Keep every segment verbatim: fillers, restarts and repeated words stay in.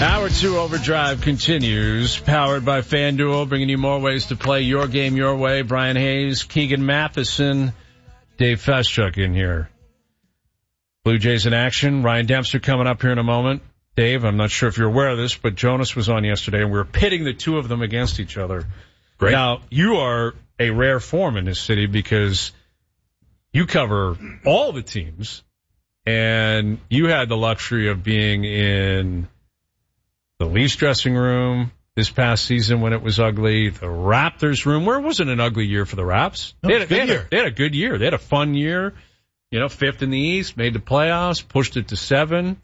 Hour two Overdrive continues, powered by FanDuel, bringing you more ways to play your game your way. Brian Hayes, Keegan Matheson, Dave Feschuk in here. Blue Jays in action. Ryan Dempster coming up here in a moment. Dave, I'm not sure if you're aware of this, but Jonas was on yesterday, and we were pitting the two of them against each other. Great. Now, you are a rare form in this city because you cover all the teams, and you had the luxury of being in the Leafs dressing room this past season when it was ugly, the Raptors room, where it wasn't an ugly year for the Raps. No, they, had, they, had a, they had a good year. They had a fun year. You know, fifth in the East, made the playoffs, pushed it to seven.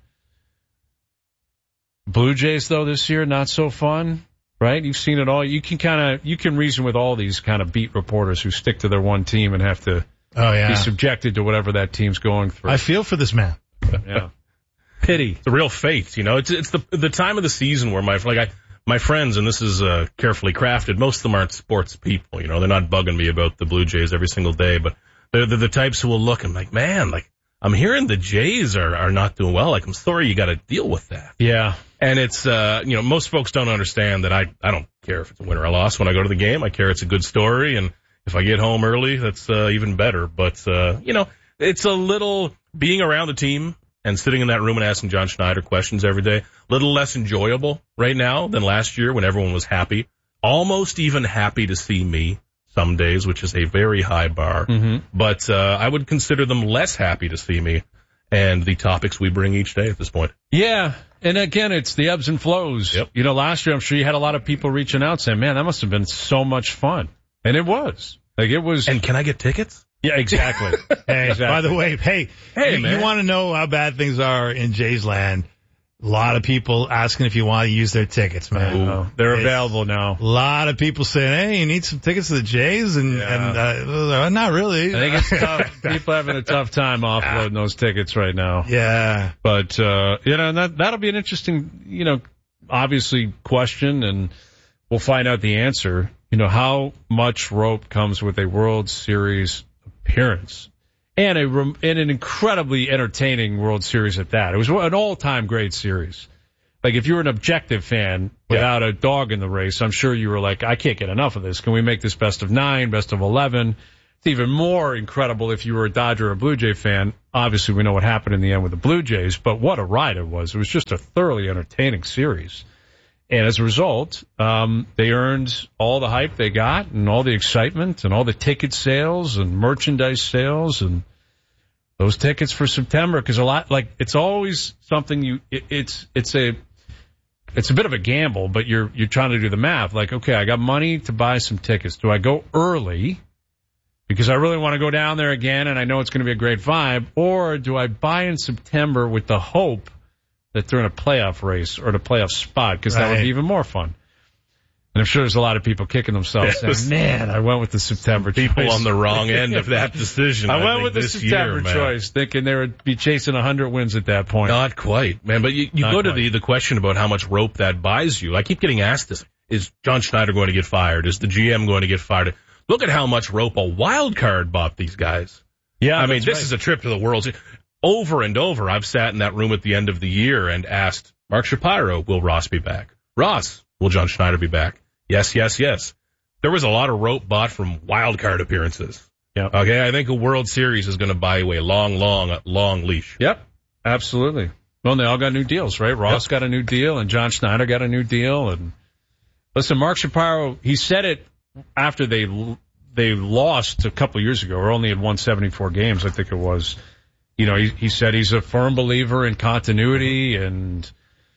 Blue Jays, though, this year, not so fun, right? You've seen it all. You can kind of, you can reason with all these kind of beat reporters who stick to their one team and have to oh, yeah. be subjected to whatever that team's going through. I feel for this man. Yeah. Pity. It's a real fate, you know. It's it's the the time of the season where my like I my friends, and this is uh, carefully crafted. Most of them aren't sports people, you know. They're not bugging me about the Blue Jays every single day, but they're, they're the types who will look and like, man, like I'm hearing the Jays are are not doing well. Like I'm sorry, you got to deal with that. Yeah, and it's uh you know most folks don't understand that I I don't care if it's a win or a loss when I go to the game. I care it's a good story, and if I get home early, that's uh, even better. But uh, you know, it's a little being around the team and sitting in that room and asking John Schneider questions every day, a little less enjoyable right now than last year when everyone was happy. Almost even happy to see me some days, which is a very high bar. Mm-hmm. But uh, I would consider them less happy to see me and the topics we bring each day at this point. Yeah, and again, it's the ebbs and flows. Yep. You know, last year I'm sure you had a lot of people reaching out saying, man, that must have been so much fun. And it was. Like, it was. And can I get tickets? Yeah, exactly. Hey, exactly. by the way, hey, hey, you, man. you want to know how bad things are in Jays land? A lot of people asking if you want to use their tickets, man. Ooh, they're It's, available now. A lot of people saying, hey, you need some tickets to the Jays? And, Yeah. and uh, not really. I think it's tough. People having a tough time offloading those tickets right now. Yeah. But, uh, you know, and that, that'll be an interesting, you know, obviously question, and we'll find out the answer. You know, how much rope comes with a World Series appearance and a and an incredibly entertaining World Series at that. It was an all-time great series. Like, if you were an objective fan without yeah. a dog in the race, I'm sure you were like, I can't get enough of this. Can we make this best of nine, best of eleven? It's even more incredible if you were a Dodger or a Blue Jay fan. Obviously, we know what happened in the end with the Blue Jays, but what a ride it was. It was just a thoroughly entertaining series. And as a result, um, they earned all the hype they got and all the excitement and all the ticket sales and merchandise sales and those tickets for September. Because a lot, like, it's always something you, it, it's, it's a, it's a bit of a gamble, but you're, you're trying to do the math. Like, okay, I got money to buy some tickets. Do I go early because I really want to go down there again and I know it's going to be a great vibe? Or do I buy in September with the hope that they're in a playoff race or in a playoff spot, because right. that would be even more fun. And I'm sure there's a lot of people kicking themselves yes. saying, man, I went with the September people choice. on the wrong end of that decision. I, I went with the September year, choice, thinking they would be chasing one hundred wins at that point. Not quite, man. But you, you go quite. to the, the question about how much rope that buys you. I keep getting asked this. Is John Schneider going to get fired? Is the G M going to get fired? Look at how much rope a wild card bought these guys. Yeah, I mean, this right. is a trip to the World Series. Over and over, I've sat in that room at the end of the year and asked Mark Shapiro, will Ross be back? Ross, will John Schneider be back? Yes, yes, yes. There was a lot of rope bought from wild card appearances. Yeah. Okay, I think a World Series is going to buy you a long, long, long leash. Yep, absolutely. Well, they all got new deals, right? Ross yep. got a new deal, and John Schneider got a new deal. And listen, Mark Shapiro, he said it after they they lost a couple of years ago, or only had won seventy-four games, I think it was. You know, he, he said he's a firm believer in continuity and,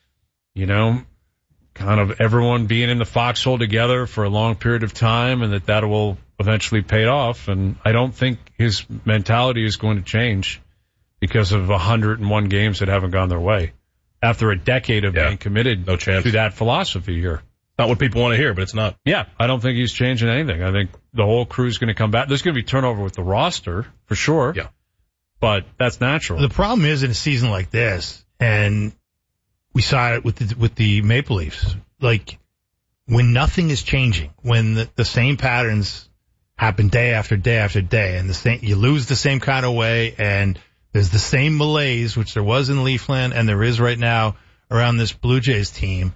you know, kind of everyone being in the foxhole together for a long period of time, and that that will eventually pay off. And I don't think his mentality is going to change because of one hundred one games that haven't gone their way after a decade of yeah, being committed no chance. to that philosophy here. Not what people want to hear, but it's not. Yeah, I don't think he's changing anything. I think the whole crew's going to come back. There's going to be turnover with the roster, for sure. Yeah. But that's natural. The problem is in a season like this, and we saw it with the, with the Maple Leafs, like when nothing is changing, when the, the same patterns happen day after day after day, and the same, you lose the same kind of way, and there's the same malaise, which there was in Leafland and there is right now around this Blue Jays team.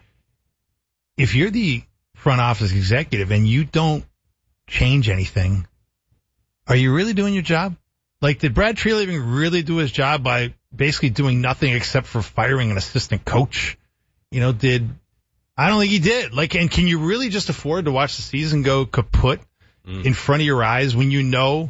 If you're the front office executive and you don't change anything, are you really doing your job? Like, did Brad Treliving really do his job by basically doing nothing except for firing an assistant coach? You know, did, I don't think he did. Like, and can you really just afford to watch the season go kaput mm. in front of your eyes when you know,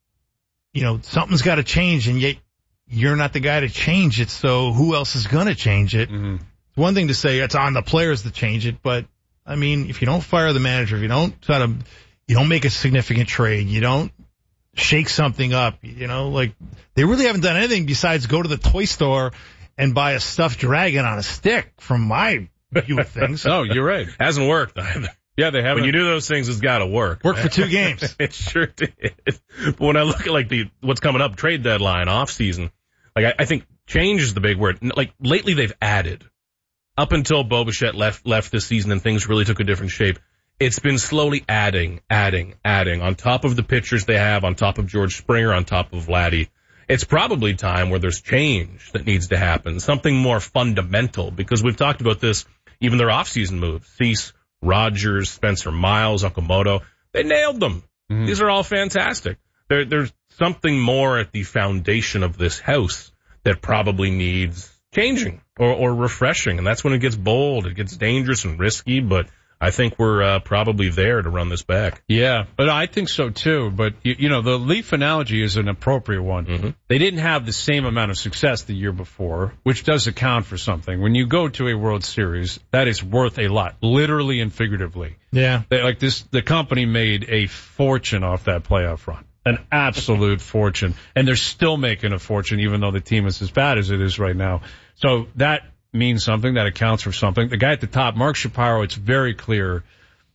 you know, something's got to change and yet you're not the guy to change it, so who else is going to change it? Mm-hmm. It's one thing to say it's on the players to change it, but, I mean, if you don't fire the manager, if you don't try to, you don't make a significant trade, you don't shake something up, you know, like, they really haven't done anything besides go to the toy store and buy a stuffed dragon on a stick, from my view of things. No, you're right. Hasn't worked either. Yeah, they haven't. When you do those things, it's got to work. Work for two games. It sure did. But when I look at, like, the what's coming up, trade deadline, off season, like, I, I think change is the big word. Like, lately they've added. Up until Bo Bichette left left this season and things really took a different shape, it's been slowly adding, adding, adding on top of the pitchers they have, on top of George Springer, on top of Vladdy. It's probably time where there's change that needs to happen, something more fundamental, because we've talked about this, even their off-season moves. Cease, Rogers, Spencer Miles, Okamoto, they nailed them. Mm-hmm. These are all fantastic. There, there's something more at the foundation of this house that probably needs changing or, or refreshing, and that's when it gets bold, it gets dangerous and risky, but I think we're uh, probably there to run this back. Yeah, but I think so too. But, you, you know, the Leaf analogy is an appropriate one. Mm-hmm. They didn't have the same amount of success the year before, which does account for something. When you go to a World Series, that is worth a lot, literally and figuratively. Yeah. They, like this, the company made a fortune off that playoff run. An absolute fortune. And they're still making a fortune, even though the team is as bad as it is right now. So that means something, that accounts for something. The guy at the top, Mark Shapiro, it's very clear,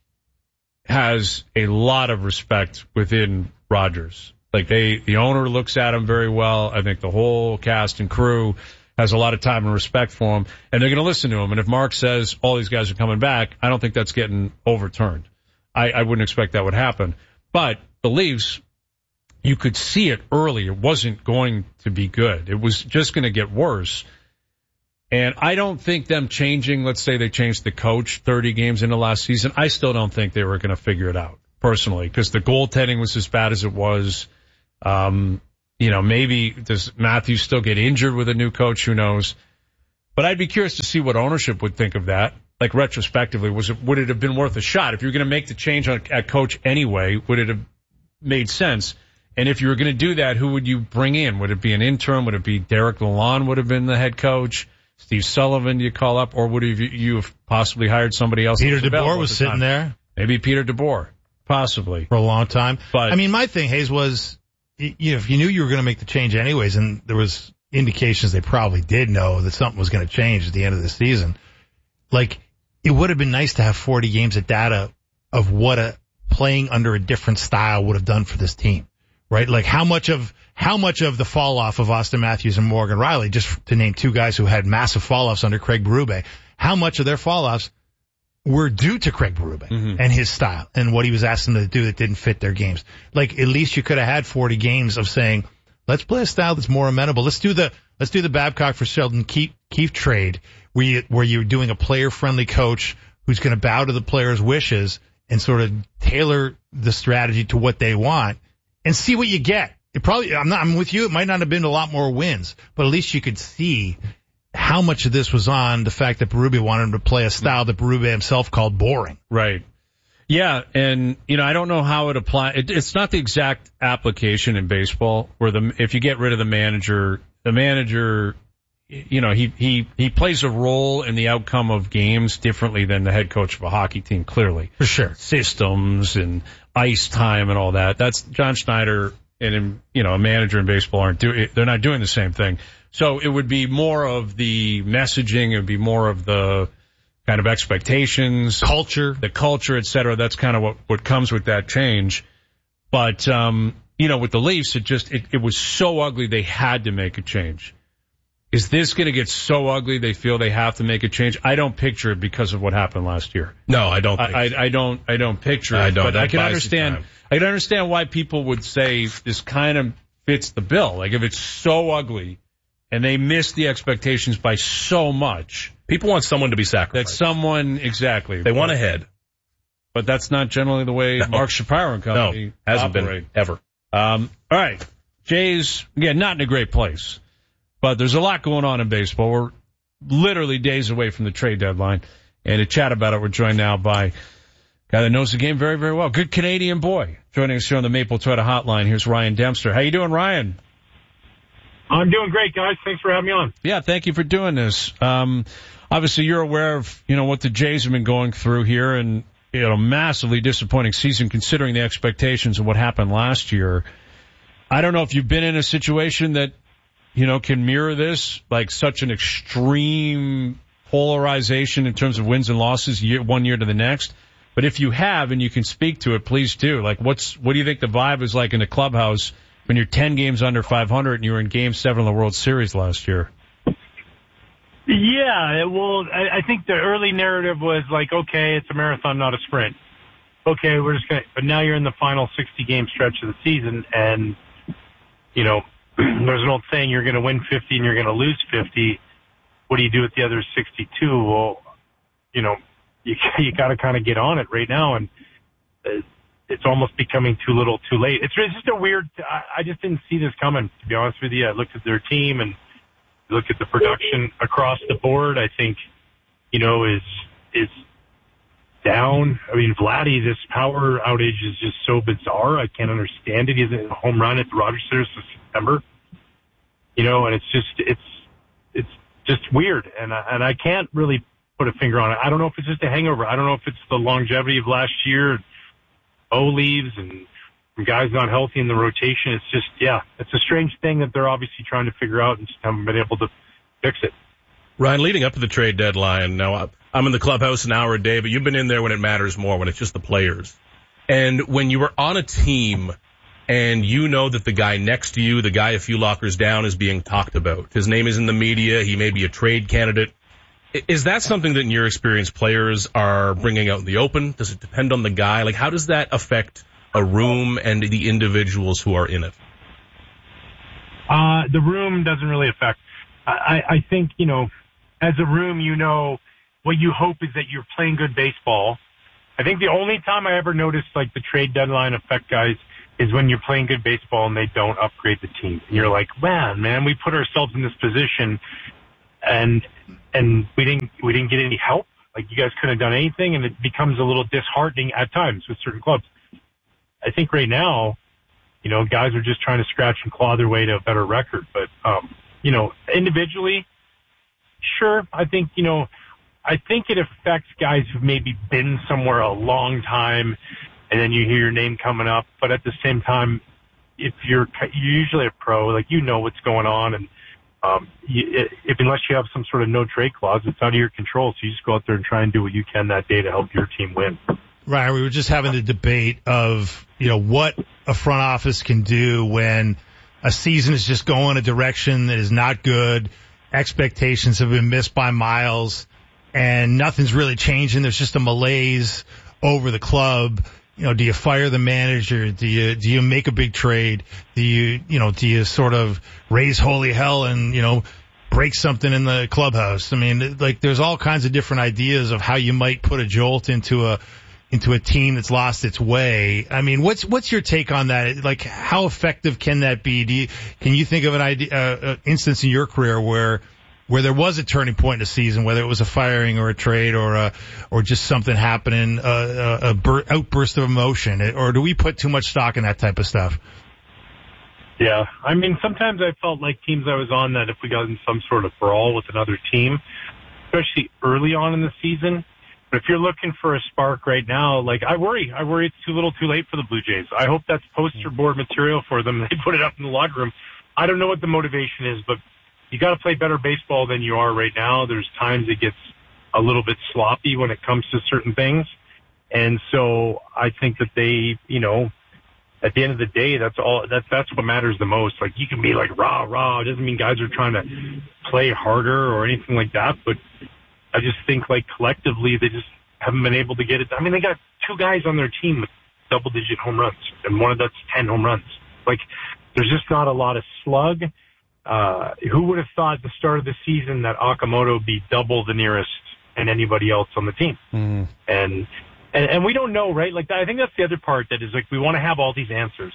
has a lot of respect within Rogers. Like, they, the owner looks at him very well. I think the whole cast and crew has a lot of time and respect for him, and they're going to listen to him. And if Mark says all these guys are coming back, I don't think that's getting overturned. I, I wouldn't expect that would happen. But the Leafs, you could see it early. It wasn't going to be good. It was just going to get worse. And I don't think them changing, let's say they changed the coach thirty games into last season, I still don't think they were going to figure it out, personally, because the goaltending was as bad as it was. Um, you know, maybe does Matthews still get injured with a new coach? Who knows? But I'd be curious to see what ownership would think of that. Like, retrospectively, was it, would it have been worth a shot? If you're going to make the change on, at coach anyway, would it have made sense? And if you were going to do that, who would you bring in? Would it be an interim? Would it be Derek Lalonde would have been the head coach? Steve Sullivan, do you call up? Or would have you have possibly hired somebody else? Peter DeBoer was sitting there. Maybe Peter DeBoer. Possibly. For a long time. But I mean, my thing, Hayes, was, you know, if you knew you were going to make the change anyways, and there was indications they probably did know that something was going to change at the end of the season, like, it would have been nice to have forty games of data of what a playing under a different style would have done for this team. Right? Like, how much of, how much of the fall off of Austin Matthews and Morgan Riley, just to name two guys who had massive fall offs under Craig Berube, how much of their fall offs were due to Craig Berube mm-hmm. and his style and what he was asking them to do that didn't fit their games? Like, at least you could have had forty games of saying, let's play a style that's more amenable. Let's do the, let's do the Babcock for Sheldon Keefe, Keefe trade where you, where you're doing a player friendly coach who's going to bow to the players' wishes and sort of tailor the strategy to what they want. And see what you get. It probably, I'm not, I'm with you. It might not have been a lot more wins, but at least you could see how much of this was on the fact that Berube wanted him to play a style that Berube himself called boring. Right. Yeah. And, you know, I don't know how it applies. It, it's not the exact application in baseball where the, if you get rid of the manager, the manager, you know, he, he, he plays a role in the outcome of games differently than the head coach of a hockey team, clearly. For sure. Systems and ice time and all that. That's John Schneider and, you know, a manager in baseball aren't doing, they're not doing the same thing. So it would be more of the messaging. It would be more of the kind of expectations, culture, the culture, et cetera. That's kind of what, what comes with that change. But, um, you know, with the Leafs, it just, it, it was so ugly they had to make a change. Is this going to get so ugly they feel they have to make a change? I don't picture it because of what happened last year. No, I don't think I, so. I, I don't I don't picture it. I don't, but that I can buys you understand time. I can understand why people would say this kind of fits the bill. Like, if it's so ugly and they missed the expectations by so much. People want someone to be sacrificed. That someone, exactly. They want a head. But that's not generally the way no. Mark Shapiro and company no, hasn't operate. been ever. Um, all right. Jays, again, not in a great place. But there's a lot going on in baseball. We're literally days away from the trade deadline. And to chat about it, we're joined now by a guy that knows the game very, very well. Good Canadian boy. Joining us here on the Maple Toyota Hotline. Here's Ryan Dempster. How you doing, Ryan? I'm doing great, guys. Thanks for having me on. Yeah, thank you for doing this. Um, obviously, you're aware of, you know, what the Jays have been going through here, and, you know, massively disappointing season considering the expectations of what happened last year. I don't know if you've been in a situation that, you know, can mirror this, like such an extreme polarization in terms of wins and losses year, one year to the next. But if you have and you can speak to it, please do. Like, what's what do you think the vibe is like in the clubhouse when you're ten games under five hundred and you were in Game seven of the World Series last year? Yeah, well, I, I think the early narrative was like, okay, it's a marathon, not a sprint. Okay, we're just going to, but now you're in the final sixty-game stretch of the season, and, you know, there's an old saying, you're going to win fifty and you're going to lose fifty. What do you do with the other sixty-two? Well, you know, you, you got to kind of get on it right now, and it's almost becoming too little too late. It's just a weird, I, I just didn't see this coming, to be honest with you. I looked at their team and look at the production across the board. I think, you know, is, is down. I mean, Vladdy, this power outage is just so bizarre. I can't understand it. He hasn't hit a home run at the Rogers Center since September, you know, and it's just, it's, it's just weird. And I, and I can't really put a finger on it. I don't know if it's just a hangover. I don't know if it's the longevity of last year. O leaves and guys not healthy in the rotation. It's just, yeah, it's a strange thing that they're obviously trying to figure out and just haven't been able to fix it. Ryan, leading up to the trade deadline, now I'm in the clubhouse an hour a day, but you've been in there when it matters more, when it's just the players. And when you were on a team and you know that the guy next to you, the guy a few lockers down, is being talked about, his name is in the media, he may be a trade candidate. Is that something that in your experience players are bringing out in the open? Does it depend on the guy? Like, how does that affect a room and the individuals who are in it? Uh, the room doesn't really affect. I, I think, you know, as a room, you know, what you hope is that you're playing good baseball. I think the only time I ever noticed, like, the trade deadline affect guys is when you're playing good baseball and they don't upgrade the team. And you're like, man, man, we put ourselves in this position and and we didn't we didn't get any help. Like, you guys couldn't have done anything, and it becomes a little disheartening at times with certain clubs. I think right now, you know, guys are just trying to scratch and claw their way to a better record. But, um, you know, individually, sure, I think, you know, I think it affects guys who've maybe been somewhere a long time, and then you hear your name coming up. But at the same time, if you're, you're usually a pro, like, you know what's going on, and Um, you, if unless you have some sort of no trade clause, it's out of your control. So you just go out there and try and do what you can that day to help your team win. Ryan, we were just having a debate of, you know, what a front office can do when a season is just going a direction that is not good. Expectations have been missed by miles and nothing's really changing. There's just a malaise over the club. You know, do you fire the manager? Do you, do you make a big trade? Do you, you know, do you sort of raise holy hell and, you know, break something in the clubhouse? I mean, like, there's all kinds of different ideas of how you might put a jolt into a, into a team that's lost its way. I mean, what's, what's your take on that? Like, how effective can that be? Do you, can you think of an idea, uh, uh, instance in your career where, where there was a turning point in the season, whether it was a firing or a trade or a, or just something happening, uh, a, a bur- outburst of emotion, or do we put too much stock in that type of stuff? Yeah, I mean, sometimes I felt like teams I was on that if we got in some sort of brawl with another team, especially early on in the season. But if you're looking for a spark right now, like, I worry, I worry it's too little too late for the Blue Jays. I hope that's poster board material for them. They put it up in the locker room. I don't know what the motivation is, but you got to play better baseball than you are right now. There's times it gets a little bit sloppy when it comes to certain things. And so I think that they, you know, at the end of the day, that's all, that's, that's what matters the most. Like, you can be like, rah, rah. It doesn't mean guys are trying to play harder or anything like that. But I just think, like, collectively, they just haven't been able to get it. I mean, they got two guys on their team with double digit home runs, and one of that's ten home runs. Like, there's just not a lot of slug. uh, who would have thought at the start of the season that Okamoto would be double the nearest and anybody else on the team? Mm. And, and, and we don't know, right? Like, I think that's the other part that is like, we want to have all these answers.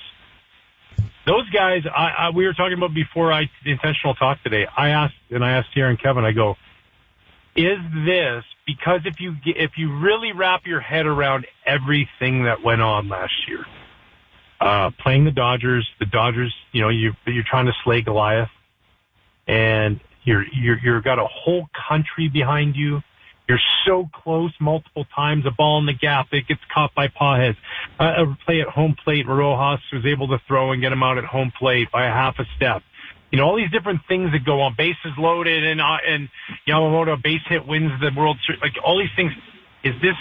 Those guys, I, I, we were talking about before I, the intentional talk today. I asked, and I asked Aaron and Kevin, I go, is this because if you, if you really wrap your head around everything that went on last year, uh, playing the Dodgers, the Dodgers, you know, you, you're trying to slay Goliath and you're, you're, you've got a whole country behind you. You're so close multiple times, a ball in the gap, it gets caught by Pages. Uh, a play at home plate, Rojas was able to throw and get him out at home plate by a half a step. You know, all these different things that go on, bases loaded and, uh, and Yamamoto base hit wins the World Series. Like all these things, is this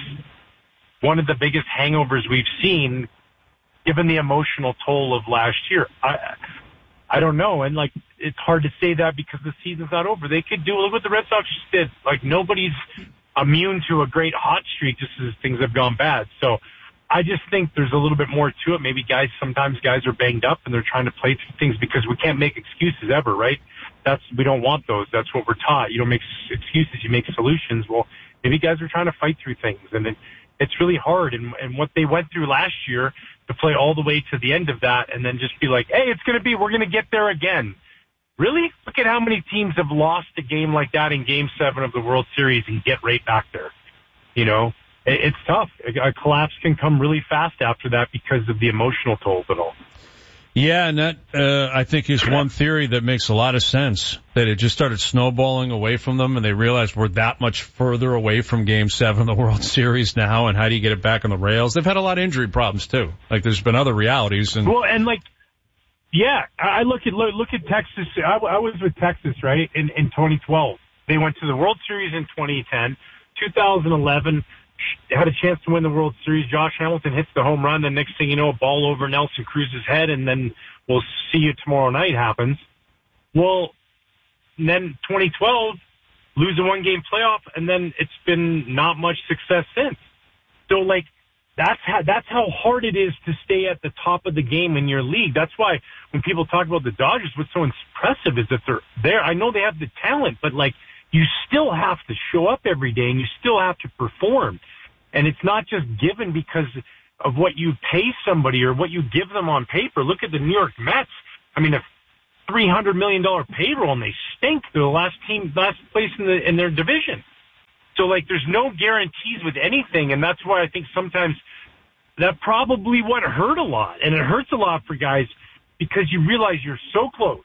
one of the biggest hangovers we've seen given the emotional toll of last year? I, I don't know. And like, it's hard to say that because the season's not over. They could do, look what the Red Sox just did. Like nobody's immune to a great hot streak just as things have gone bad. So I just think there's a little bit more to it. Maybe guys, sometimes guys are banged up and they're trying to play through things because we can't make excuses ever, right? That's, we don't want those. That's what we're taught. You don't make excuses, you make solutions. Well, maybe guys are trying to fight through things and it, it's really hard. And, and what they went through last year to play all the way to the end of that and then just be like, hey, it's going to be, we're going to get there again. Really? Look at how many teams have lost a game like that in Game seven of the World Series and get right back there. You know, it, it's tough. A, a collapse can come really fast after that because of the emotional toll of it all. Yeah, and that, uh, I think is one theory that makes a lot of sense, that it just started snowballing away from them and they realized we're that much further away from Game seven of the World Series now, and how do you get it back on the rails? They've had a lot of injury problems, too. Like, there's been other realities. And well, and, like, yeah, I look at look, look at Texas. I, I was with Texas, right, in, in twenty twelve. They went to the World Series in twenty ten. twenty eleven, had a chance to win the World Series. Josh Hamilton hits the home run. The next thing you know, a ball over Nelson Cruz's head, and then we'll see you tomorrow night happens. Well, and then twenty twelve, lose a one-game playoff, and then it's been not much success since. So, like, That's how, that's how hard it is to stay at the top of the game in your league. That's why when people talk about the Dodgers, what's so impressive is that they're there. I know they have the talent, but like you still have to show up every day and you still have to perform. And it's not just given because of what you pay somebody or what you give them on paper. Look at the New York Mets. I mean, a three hundred million dollars payroll and they stink. They're the last team, last place in the, in their division. So, like, there's no guarantees with anything, and that's why I think sometimes that probably what hurt a lot. And it hurts a lot for guys because you realize you're so close,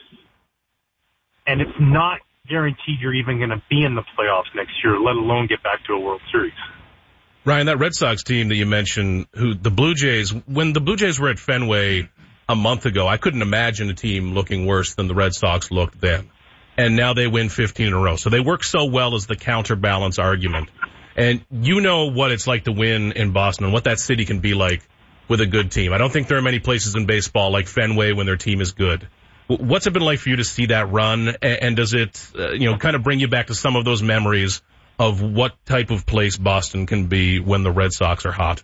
and it's not guaranteed you're even going to be in the playoffs next year, let alone get back to a World Series. Ryan, that Red Sox team that you mentioned, who the Blue Jays, when the Blue Jays were at Fenway a month ago, I couldn't imagine a team looking worse than the Red Sox looked then. And now they win fifteen in a row. So they work so well as the counterbalance argument. And you know what it's like to win in Boston and what that city can be like with a good team. I don't think there are many places in baseball like Fenway when their team is good. What's it been like for you to see that run? And does it, uh, you know, kind of bring you back to some of those memories of what type of place Boston can be when the Red Sox are hot?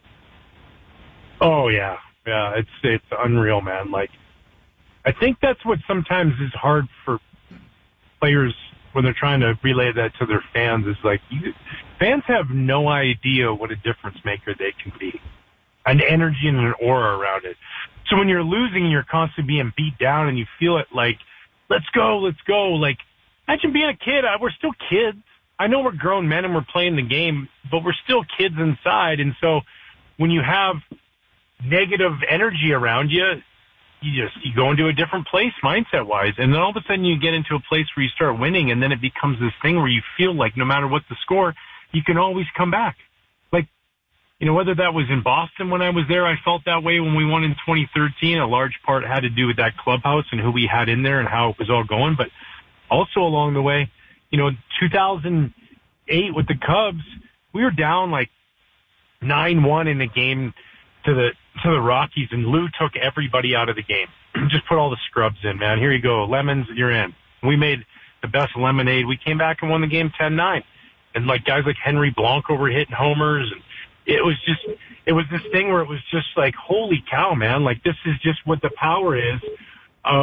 Oh, yeah. Yeah, it's, it's unreal, man. Like, I think that's what sometimes is hard for players when they're trying to relay that to their fans is like, you, fans have no idea what a difference maker they can be. An energy and an aura around it. So when you're losing, you're constantly being beat down and you feel it like, let's go, let's go. Like, imagine being a kid. I, we're still kids. I know we're grown men and we're playing the game, but we're still kids inside. And so when you have negative energy around you, you just, you go into a different place mindset wise. And then all of a sudden you get into a place where you start winning and then it becomes this thing where you feel like no matter what the score, you can always come back. Like, you know, whether that was in Boston when I was there, I felt that way when we won in twenty thirteen. A large part had to do with that clubhouse and who we had in there and how it was all going. But also along the way, you know, two thousand eight with the Cubs, we were down like nine one in the game to the to the Rockies, and Lou took everybody out of the game. Just put all the scrubs in, man. Here you go. Lemons, you're in. We made the best lemonade. We came back and won the game ten nine. And like guys like Henry Blanco were hitting homers, and it was just, it was this thing where it was just like, holy cow, man. Like, this is just what the power is of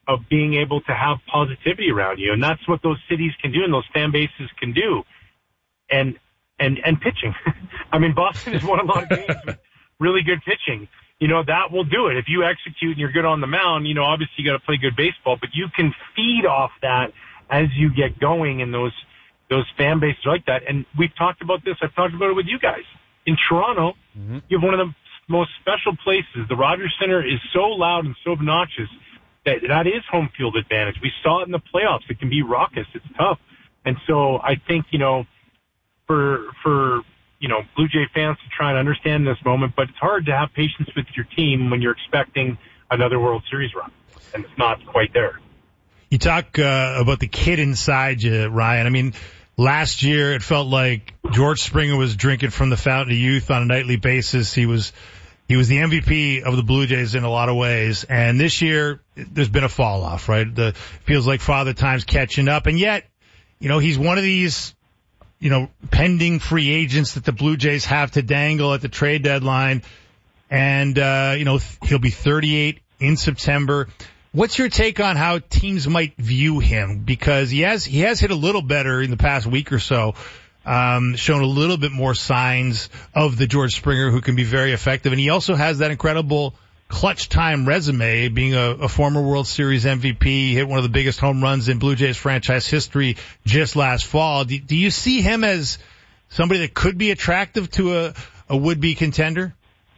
of being able to have positivity around you. And that's what those cities can do and those fan bases can do. And, and, and pitching. I mean, Boston has won a lot of games with really good pitching. You know, that will do it. If you execute and you're good on the mound, you know, obviously you got to play good baseball, but you can feed off that as you get going in those, those fan bases like that. And we've talked about this. I've talked about it with you guys. In Toronto, mm-hmm. you have one of the most special places. The Rogers Center is so loud and so obnoxious that that is home field advantage. We saw it in the playoffs. It can be raucous. It's tough. And so I think, you know, for, for, you know, Blue Jay fans to try and understand this moment, but it's hard to have patience with your team when you're expecting another World Series run, and it's not quite there. You talk uh, about the kid inside you, Ryan. I mean, last year it felt like George Springer was drinking from the fountain of youth on a nightly basis. He was he was the M V P of the Blue Jays in a lot of ways, and this year there's been a fall off, right? The feels like Father Time's catching up, and yet, you know, he's one of these, you know, pending free agents that the Blue Jays have to dangle at the trade deadline. And, uh, you know, he'll be thirty-eight in September. What's your take on how teams might view him? Because he has, he has hit a little better in the past week or so, um, shown a little bit more signs of the George Springer who can be very effective. And he also has that incredible clutch time resume, being a, a former World Series M V P, hit one of the biggest home runs in Blue Jays franchise history just last fall. Do, do you see him as somebody that could be attractive to a, a would-be contender?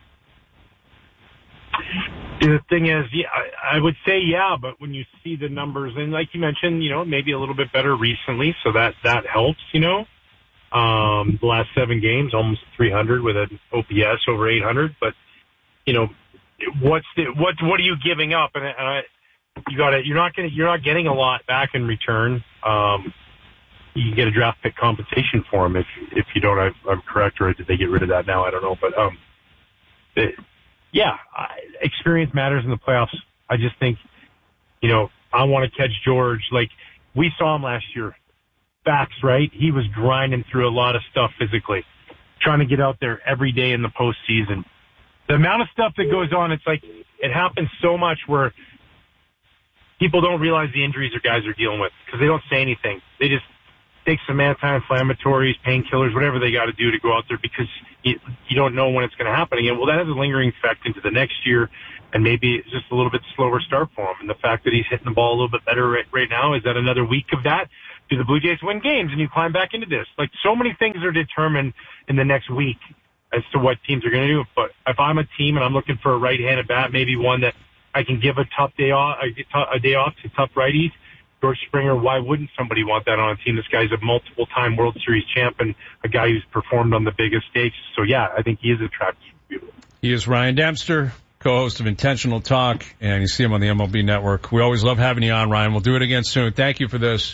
The thing is, yeah, I, I would say yeah, but when you see the numbers, and like you mentioned, you know, maybe a little bit better recently, so that, that helps, you know. Um, the last seven games, almost three hundred with an O P S over eight hundred, but, you know, what's the, what, what are you giving up? And, and I, you gotta, you're not gonna, you're not getting a lot back in return. Um, you get a draft pick compensation for him if, if you don't, I, I'm correct, or did they get rid of that now? I don't know, but, um, it, yeah, I, experience matters in the playoffs. I just think, you know, I want to catch George. Like, we saw him last year. Facts, right? He was grinding through a lot of stuff physically, trying to get out there every day in the postseason. The amount of stuff that goes on, it's like, it happens so much where people don't realize the injuries their guys are dealing with because they don't say anything. They just take some anti-inflammatories, painkillers, whatever they got to do to go out there because you, you don't know when it's going to happen again. Well, that has a lingering effect into the next year, and maybe it's just a little bit slower start for him. And the fact that he's hitting the ball a little bit better right, right now, is that another week of that? Do the Blue Jays win games and you climb back into this? Like, so many things are determined in the next week as to what teams are going to do. But if I'm a team and I'm looking for a right-handed bat, maybe one that I can give a tough day off, a day off to tough righties, George Springer, why wouldn't somebody want that on a team? This guy's a multiple-time World Series champ and a guy who's performed on the biggest stage. So, yeah, I think he is attractive. He is Ryan Dempster, co-host of Intentional Talk, and you see him on the M L B Network. We always love having you on, Ryan. We'll do it again soon. Thank you for this.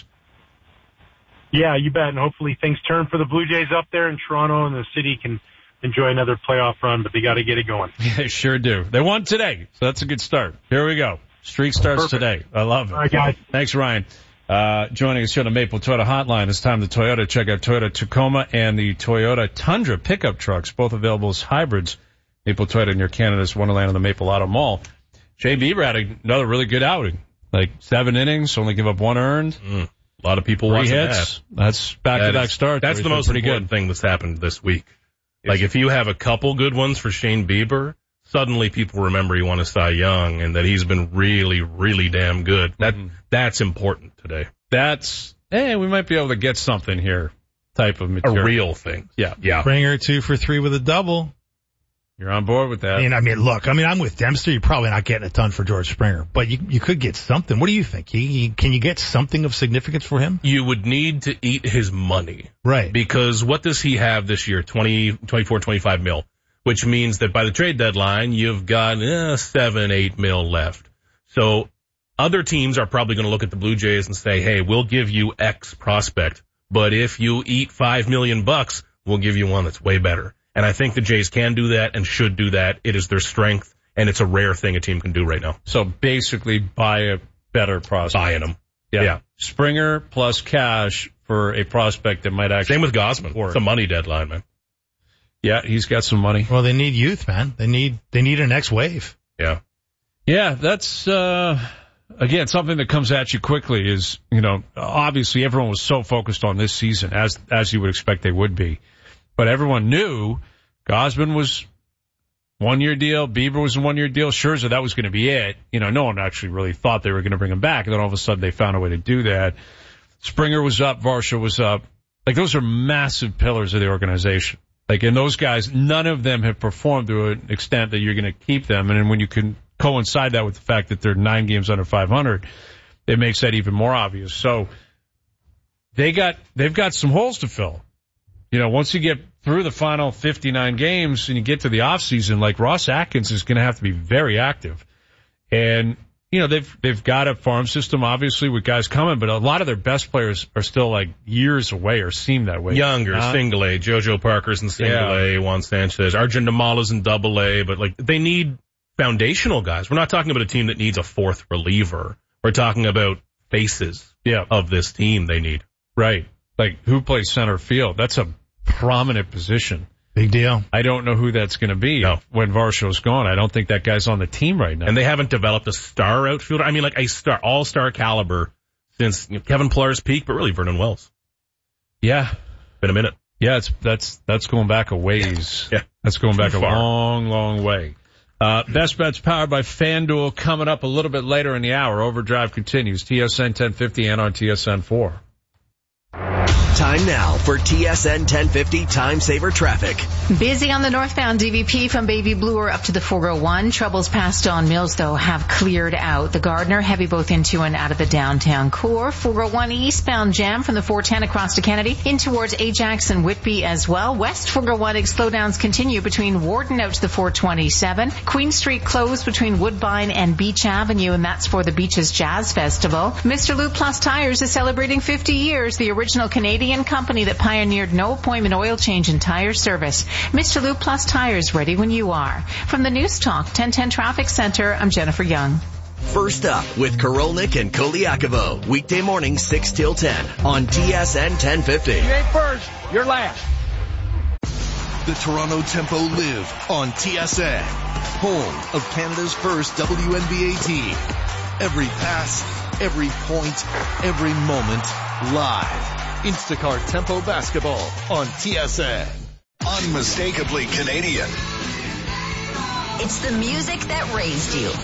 Yeah, you bet. And hopefully things turn for the Blue Jays up there in Toronto and the city can enjoy another playoff run, but they got to get it going. Yeah, they sure do. They won today, so that's a good start. Here we go. Streak starts Perfect. today. I love it. All right, guys. Thanks, Ryan. Uh, joining us here on the Maple Toyota Hotline. It's time to Toyota. Check out Toyota Tacoma and the Toyota Tundra pickup trucks, both available as hybrids. Maple Toyota near Canada's Wonderland in the Maple Auto Mall. Shane Bieber had another really good outing. Like seven innings, only give up one earned. Mm. A lot of people Three watching hits. that. That's back-to-back start. That's the most important good. thing that's happened this week. Like, if you have a couple good ones for Shane Bieber, suddenly people remember he won a Cy Young and that he's been really, really damn good. That mm-hmm. That's important today. That's, hey, we might be able to get something here type of material. A real thing. Yeah. Yeah. Springer two for three with a double. You're on board with that. I mean, I mean, look, I mean, I'm with Dempster. You're probably not getting a ton for George Springer, but you you could get something. What do you think? He, he, can you get something of significance for him? You would need to eat his money. Right. Because what does he have this year? twenty, twenty-four, twenty-five mil, which means that by the trade deadline, you've got eh, seven, eight mil left. So other teams are probably going to look at the Blue Jays and say, hey, we'll give you X prospect, but if you eat five million bucks, we'll give you one that's way better. And I think the Jays can do that and should do that. It is their strength, and it's a rare thing a team can do right now. So basically buy a better prospect. Buying them. Yeah. yeah. Springer plus cash for a prospect that might actually Same with Gausman. work. It's a money deadline, man. Yeah, he's got some money. Well, they need youth, man. They need they need a next wave. Yeah. Yeah, that's uh again, something that comes at you quickly is, you know, obviously everyone was so focused on this season, as as you would expect they would be. But everyone knew Gausman was one-year deal, Bieber was a one-year deal, Scherzer, that was going to be it. You know, no one actually really thought they were going to bring him back, and then all of a sudden they found a way to do that. Springer was up, Varsho was up. Like, those are massive pillars of the organization. Like, and those guys, none of them have performed to an extent that you're going to keep them. And then when you can coincide that with the fact that they're nine games under five hundred, it makes that even more obvious. So they got, they've got some holes to fill. You know, once you get through the final fifty-nine games and you get to the off season, like, Ross Atkins is going to have to be very active. And, you know, they've, they've got a farm system, obviously, with guys coming, but a lot of their best players are still, like, years away or seem that way. Younger, uh, single A. JoJo Parker's in single yeah. A, Juan Sanchez. Arjun Namala's in double A, but, like, they need foundational guys. We're not talking about a team that needs a fourth reliever. We're talking about faces yeah. of this team they need. Right. Like, who plays center field? That's a prominent position. Big deal. I don't know who that's going to be no. when Varsho's gone. I don't think that guy's on the team right now. And they haven't developed a star outfielder. I mean, like a star, all-star caliber since you know, Kevin Pillar's peak, but really Vernon Wells. Yeah. Been a minute. Yeah, it's, that's, that's going back a ways. Yeah. That's going back Too a far. long, long way. Uh, Best Bets powered by FanDuel coming up a little bit later in the hour. Overdrive continues. T S N ten fifty and on T S N four. Time now for T S N ten fifty Time Saver Traffic. Busy on the northbound D V P from Baby Bluer up to the four oh one. Troubles past Don Mills, though, have cleared out. The Gardner, heavy both into and out of the downtown core. four oh one eastbound jam from the four ten across to Kennedy in towards Ajax and Whitby as well. West four oh one slowdowns continue between Warden out to the four twenty-seven. Queen Street closed between Woodbine and Beach Avenue, and that's for the Beaches Jazz Festival. Mister Lou Plus Tires is celebrating fifty years, the original Canadian company that pioneered no appointment oil change and tire service. Mister Lou Plus Tires, ready when you are. From the News Talk ten ten Traffic Center, I'm Jennifer Young. First up with Korolnik and Koliakovo, weekday morning six till ten on T S N ten fifty. You ain't first, you're last. The Toronto Tempo live on T S N, home of Canada's first W N B A team. Every pass, every point, every moment, live. Instacart Tempo Basketball on T S N. Unmistakably Canadian. It's the music that raised you.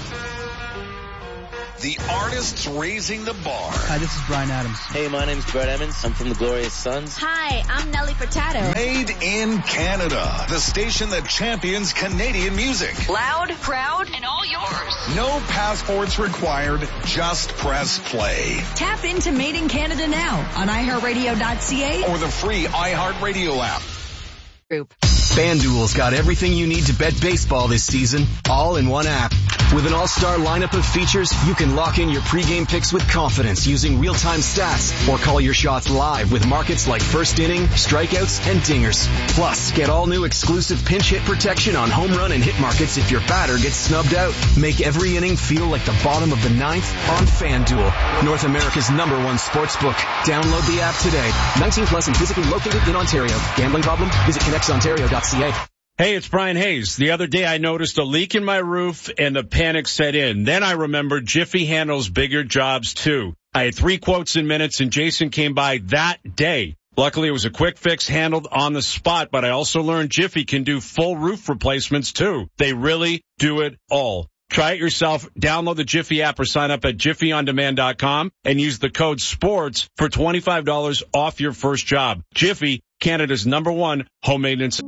The artists raising the bar. Hi, this is Bryan Adams. Hey, my name's Brett Emmons. I'm from the Glorious Sons. Hi, I'm Nelly Furtado. Made in Canada. The station that champions Canadian music. Loud, proud, and all yours. No passports required. Just press play. Tap into Made in Canada now on i heart radio dot c a or the free iHeartRadio app. Group. FanDuel's got everything you need to bet baseball this season, all in one app. With an all-star lineup of features, you can lock in your pregame picks with confidence using real-time stats or call your shots live with markets like first inning, strikeouts, and dingers. Plus, get all new exclusive pinch hit protection on home run and hit markets if your batter gets snubbed out. Make every inning feel like the bottom of the ninth on FanDuel, North America's number one sportsbook. Download the app today. nineteen plus and physically located in Ontario. Gambling problem? Visit connects ontario dot c a. Hey, it's Brian Hayes. The other day I noticed a leak in my roof and the panic set in. Then I remembered Jiffy handles bigger jobs too. I had three quotes in minutes and Jason came by that day. Luckily it was a quick fix handled on the spot, but I also learned Jiffy can do full roof replacements too. They really do it all. Try it yourself. Download the Jiffy app or sign up at jiffy on demand dot com and use the code SPORTS for twenty-five dollars off your first job. Jiffy, Canada's number one home maintenance.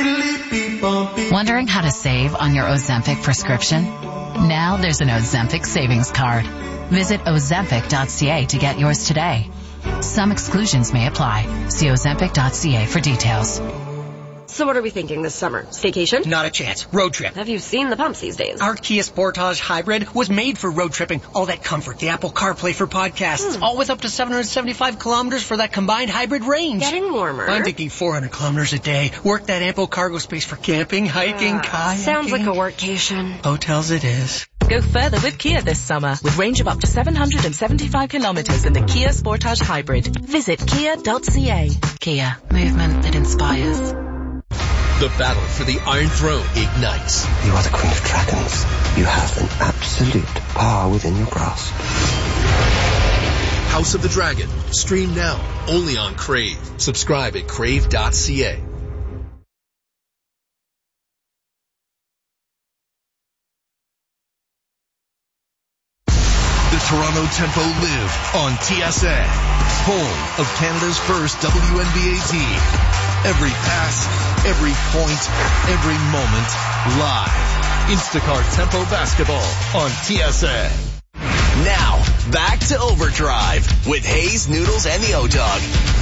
Wondering how to save on your Ozempic prescription? Now there's an Ozempic savings card. Visit ozempic dot c a to get yours today. Some exclusions may apply. See ozempic dot c a for details. So what are we thinking this summer? Staycation? Not a chance. Road trip. Have you seen the pumps these days? Our Kia Sportage Hybrid was made for road tripping. All that comfort, the Apple CarPlay for podcasts, hmm. all with up to seven hundred seventy-five kilometers for that combined hybrid range. Getting warmer. I'm thinking four hundred kilometers a day. Work that ample cargo space for camping, hiking, uh, kayaking. Sounds like a workcation. Hotels it is. Go further with Kia this summer with range of up to seven hundred seventy-five kilometers in the Kia Sportage Hybrid. Visit kia dot c a. Kia, movement that inspires. The battle for the Iron Throne ignites. You are the Queen of Dragons. You have an absolute power within your grasp. House of the Dragon. Stream now, only on Crave. Subscribe at crave dot c a. The Toronto Tempo live on T S A, home of Canada's first W N B A team. Every pass, every point, every moment, live. Instacart Tempo Basketball on T S A. Now, back to Overdrive with Hayes, Noodles, and the O-Dog.